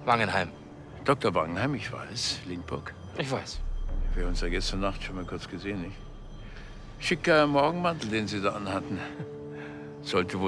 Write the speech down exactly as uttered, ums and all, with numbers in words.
Wangenheim. Doktor Wangenheim, ich weiß. Lindburg. Ich weiß. Wir haben uns ja gestern Nacht schon mal kurz gesehen, nicht? Schicker Morgenmantel, den Sie da anhatten. Sollte wohl